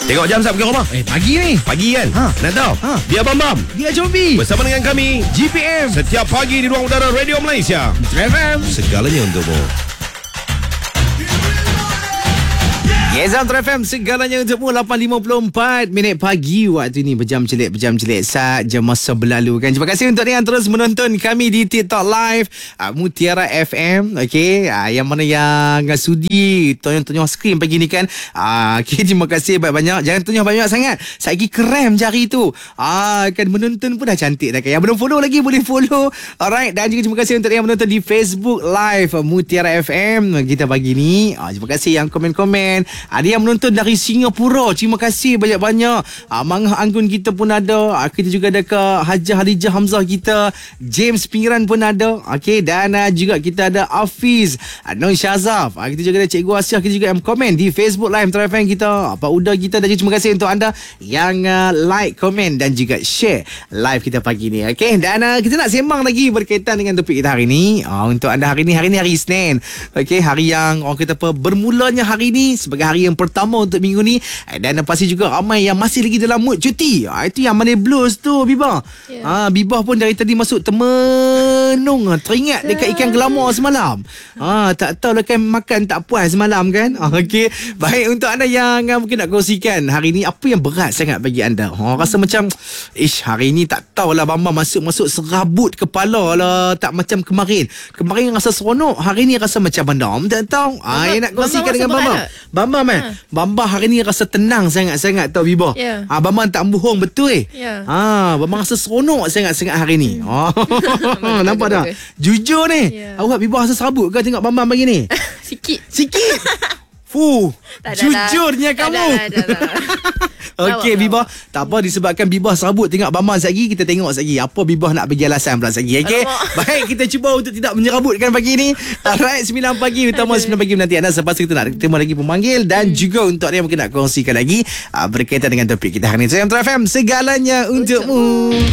Tengok jam sap ke rumah? Pagi ni. Pagi kan? Nak tahu? Dia Bam Dia Joby. bersama dengan kami GPM. setiap pagi di ruang udara Radio Malaysia. FM. Segalanya untukmu. Yes, Antara FM, segalanya untukmu. 8.54 minit pagi waktu ni. Berjam celik saja masa berlalu kan. Terima kasih untuk yang terus menonton kami di TikTok Live Mutiara FM. Okay, yang mana yang sudi tonyon skrin pagi ni kan. Okay, terima kasih banyak-banyak. Jangan tonyon banyak sangat. Saiki krem jari tu. Kan menonton pun dah cantik dah kan. Yang belum follow lagi boleh follow. Alright, dan juga terima kasih untuk yang menonton di Facebook Live Mutiara FM kita pagi ni. Terima kasih yang komen-komen. Ada yang menonton dari Singapura. Terima kasih banyak-banyak. Mangah Anggun kita pun ada. Kita juga ada ke Hajah Halijah Hamzah kita. James Pinggiran pun ada. Okay, dan juga kita ada Hafiz Noi Syazaf. Kita juga ada Cikgu Asyah. Kita juga yang komen di Facebook Live Antara FM kita. Pak Uda kita. Dan juga terima kasih untuk anda yang like, komen dan juga share live kita pagi ni. Okay, dan kita nak sembang lagi berkaitan dengan topik kita hari ni. Untuk anda hari ni hari Isnin. Okay, hari yang orang kata apa, bermulanya hari ni sebagai hari yang pertama untuk minggu ni. Dan pasti juga ramai yang masih lagi dalam mood cuti. Itu yang Monday Blues tu, Bibah. Bibah pun dari tadi masuk termenung, teringat dekat ikan gelama semalam. Tak tahu lah kan, makan tak puas semalam kan. Okey, baik, untuk anda yang mungkin nak kongsikan hari ni apa yang berat sangat bagi anda. Rasa macam hari ni tak tahulah, Bambang masuk serabut kepala lah, tak macam kemarin rasa seronok, hari ni rasa macam mana tak tahu. Yang nak kongsikan dengan Bambang Bambang hari ni rasa tenang sangat-sangat tau, Bibah. Bambang tak bohong betul Bambang rasa seronok sangat-sangat hari ni. Nampak tak? Jujur ni. Awak Bibah rasa serabut ke tengok Bambang pagi ni? Sikit. Jujurnya kamu. Okey, Bibah, tak apa, disebabkan Bibah serabut tengok Bambang sekejap, kita tengok sekejap apa Bibah nak bagi alasan pula sekejap. Okey, baik, kita cuba untuk tidak menyerabutkan pagi ni. Alright, 9 pagi utama 9 pagi nanti anda. Selepas kita nak terima lagi pemanggil dan juga untuk anda yang mungkin nak kongsikan lagi berkaitan dengan topik kita hari ni. Saya Antara FM, segalanya untukmu.